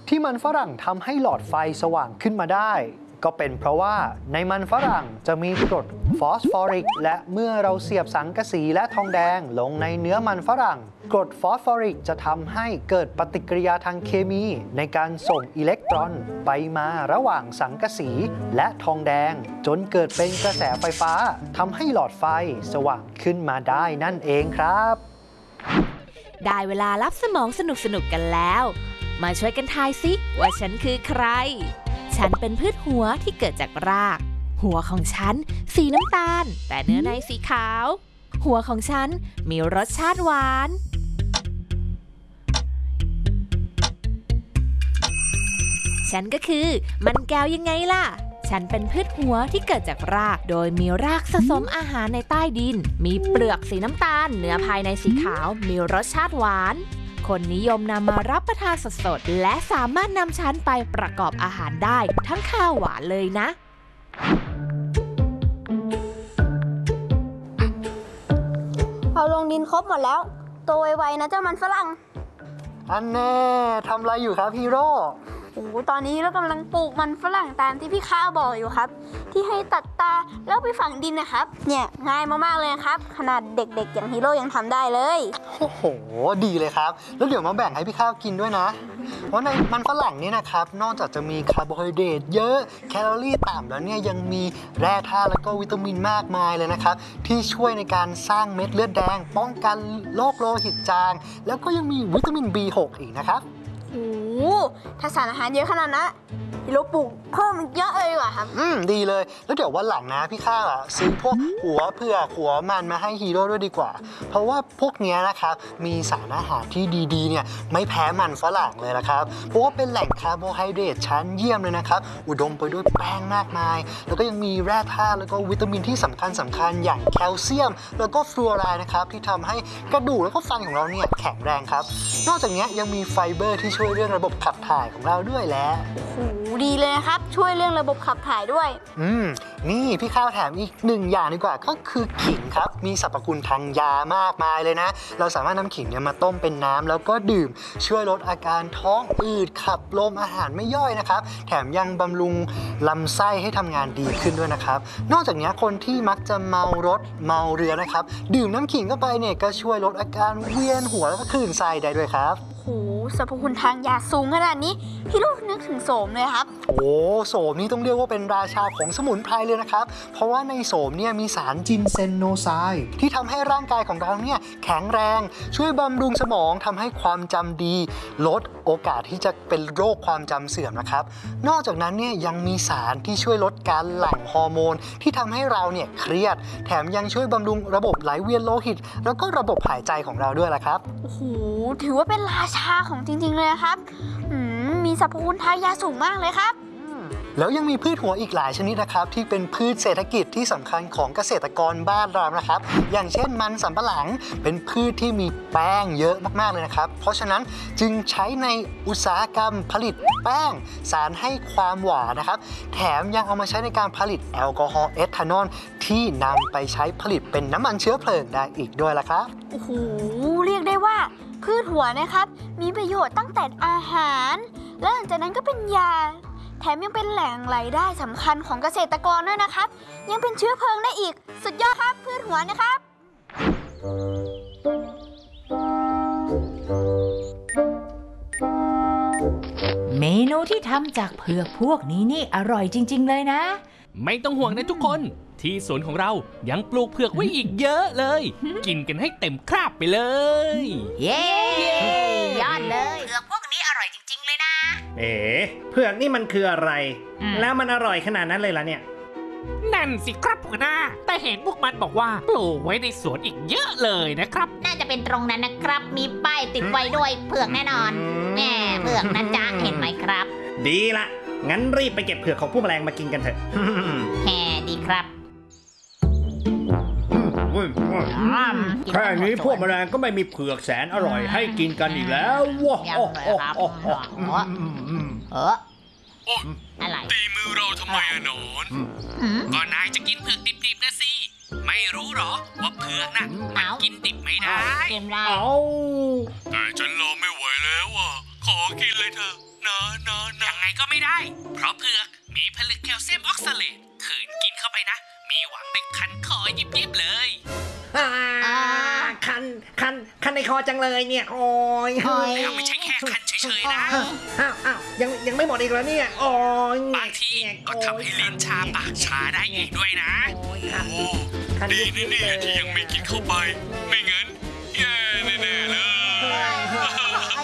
ที่มันฝรั่งทำให้หลอดไฟสว่างขึ้นมาได้ก็เป็นเพราะว่าในมันฝรั่งจะมีกรดฟอสฟอริกและเมื่อเราเสียบสังกะสีและทองแดงลงในเนื้อมันฝรั่งกรดฟอสฟอริกจะทำให้เกิดปฏิกิริยาทางเคมีในการส่งอิเล็กตรอนไปมาระหว่างสังกะสีและทองแดงจนเกิดเป็นกระแสไฟฟ้าทำให้หลอดไฟสว่างขึ้นมาได้นั่นเองครับได้เวลารับสมองสนุกกันแล้วมาช่วยกันทายซิว่าฉันคือใครฉันเป็นพืชหัวที่เกิดจากรากหัวของฉันสีน้ำตาลแต่เนื้อในสีขาวหัวของฉันมีรสชาติหวานฉันก็คือมันแก้วยังไงล่ะฉันเป็นพืชหัวที่เกิดจากรากโดยมีรากสะสมอาหารในใต้ดินมีเปลือกสีน้ำตาลเนื้อภายในสีขาวมีรสชาติหวานคนนิยมนำมารับประทานสดๆและสามารถนำฉันไปประกอบอาหารได้ทั้งข้าวหวานเลยนะเอาลงดินครบหมดแล้วโตไวๆนะเจ้ามันฝรั่งอันแน่ทำอะไรอยู่ครับฮีโร่โอ้ตอนนี้เรากำลังปลูกมันฝรั่งตามที่พี่ข้าวบอกอยู่ครับที่ให้ตัดตาแล้วไปฝังดินนะครับเนี่ยง่ายมากๆเลยครับขนาดเด็กๆอย่างฮีโร่ยังทำได้เลยโอ้โหดีเลยครับแล้วเดี๋ยวมาแบ่งให้พี่ข้าวกินด้วยนะเพราะในมันฝรั่งนี่นะครับนอกจากจะมีคาร์โบไฮเดรตเยอะแคลอรี่ต่ำแล้วเนี่ยยังมีแร่ธาตุและก็วิตามินมากมายเลยนะครับที่ช่วยในการสร้างเม็ดเลือดแดงป้องกันโรคโลหิตจางแล้วก็ยังมีวิตามิน B6 อีกนะครับโอ้ถ้าสารอาหารเยอะขนาดนั้นฮีโร่ปลูกเพิ่มเยอะเลยว่ะครับดีเลยแล้วเดี๋ยววันหลังนะพี่ข้าวซื้อพวกหัวเผือกหัวมันมาให้ฮีโร่ด้วยดีกว่าเพราะว่าพวกนี้นะครับมีสารอาหารที่ดีๆเนี่ยไม่แพ้มันฝรั่งเลยนะครับเพราะว่าเป็นแหล่งคาร์โบไฮเดรตชั้นเยี่ยมเลยนะครับอุดมไปด้วยแป้งมากมายแล้วก็ยังมีแร่ธาตุแล้วก็วิตามินที่สำคัญอย่างแคลเซียมแล้วก็ฟลูออไรด์นะครับที่ทำให้กระดูกแล้วก็ฟันของเราเนี่ยแข็งแรงครับนอกจากนี้ยังมีไฟเบอร์ที่ช่วยเรื่องระบบขับถ่ายของเราด้วยแหละโอ้ดีเลยนะครับช่วยเรื่องระบบขับถ่ายด้วยนี่พี่ข้าวแถมอีก1อย่างดีกว่าก็คือขิงครับมีสรรพคุณทางยามากมายเลยนะเราสามารถนำขิงเนี่ยมาต้มเป็นน้ำแล้วก็ดื่มช่วยลดอาการท้องอืดขับลมอาหารไม่ย่อยนะครับแถมยังบำรุงลำไส้ให้ทำงานดีขึ้นด้วยนะครับนอกจากนี้คนที่มักจะเมารถเมาเรือนะครับดื่มน้ำขิงเข้าไปเนี่ยก็ช่วยลดอาการเวียนหัวแล้วก็คลื่นไส้ได้ด้วยครับโอ้สรรพคุณทางยาสูงขนาดนี้พี่ลูกนึกถึงโสมเลยครับโอ้โสมนี่ต้องเรียกว่าเป็นราชาของสมุนไพรเลยนะครับเพราะว่าในโสมเนี่ยมีสารจินเซนโนไซด์ที่ทำให้ร่างกายของเราเนี่ยแข็งแรงช่วยบำรุงสมองทำให้ความจำดีลดโอกาสที่จะเป็นโรคความจำเสื่อมนะครับนอกจากนั้นเนี่ยยังมีสารที่ช่วยลดการหลั่งฮอร์โมนที่ทำให้เราเนี่ยเครียดแถมยังช่วยบำรุงระบบไหลเวียนโลหิตแล้วก็ระบบหายใจของเราด้วยล่ะครับโอ้โหถือว่าเป็นราชาของจริงๆเลยครับมีสรรพคุณทางยาสูงมากเลยครับแล้วยังมีพืชหัวอีกหลายชนิดนะครับที่เป็นพืชเศรษฐกิจที่สำคัญของเกษตรกรบ้านเรานะครับอย่างเช่นมันสำปะหลังเป็นพืชที่มีแป้งเยอะมากๆเลยนะครับเพราะฉะนั้นจึงใช้ในอุตสาหกรรมผลิตแป้งสารให้ความหวานนะครับแถมยังเอามาใช้ในการผลิตแอลกอฮอล์เอทานอลที่นำไปใช้ผลิตเป็นน้ำมันเชื้อเพลิงได้อีกด้วยล่ะครับโอ้โหเรียกได้ว่าพืชหัวนะครับมีประโยชน์ตั้งแต่อาหารและหลังจากนั้นก็เป็นยาแถมยังเป็นแหล่งรายได้สำคัญของเกษตรกรด้วยนะครับยังเป็นเชื้อเพลิงได้อีกสุดยอดครับพืชหัวนะครับเมนูที่ทำจากเผือกพวกนี้นี่อร่อยจริงๆเลยนะไม่ต้องห่วงนะทุกคนที่สวนของเรายังปลูกเผือกไว้อีกเยอะเลยกินกันให้เต็มคราบไปเลยเย้ยอดเลยเผือกพวกนี้อร่อยจริงๆเลยนะเผือกนี่มันคืออะไรแล้วมันอร่อยขนาดนั้นเลยล่ะเนี่ยนั่นสิครับหัวหน้าแต่เห็นพวกมันบอกว่าปลูกไว้ในสวนอีกเยอะเลยนะครับน่าจะเป็นตรงนั้นนะครับมีป้ายติดไว้ด้วยเผือกแน่นอนแม่เผือกนะจ๊ะเห็นไหมครับดีละงั้นรีบไปเก็บเผือกของพวกแมลงมากินกันเถอะแฮ่ดีครับแค่นี้พวกแมลงก็ไม่มีเผือกแสนอร่อยให้กินกันอีกแล้วว้าวอะไรตีมือเราทำไมอะหนอนก็นายจะกินเผือกดิบๆนะสิไม่รู้หรอว่าเผือกน่ะมันกินดิบไม่ได้กินได้แต่ฉันรอไม่ไหวแล้วอ่ะขอกินเลยเถอะยังไงก็ไม่ได้ เพราะเผือกมีผลึกแคลเซียมออกซาเลตขืนกินเข้าไปนะ มีหวังได้คันคอยิบๆเลยคันในคอจังเลยเนี่ย โอ้ยแล้วไม่ใช่แค่คันเฉยๆนะอ้าวยังไม่หมดอีกแล้วเนี่ย โอ้ยบางทีก็ทำให้ลิ้นชาปากชาได้อีกด้วยนะคันดีนะเนี่ยที่ยังไม่กินเข้าไป ไม่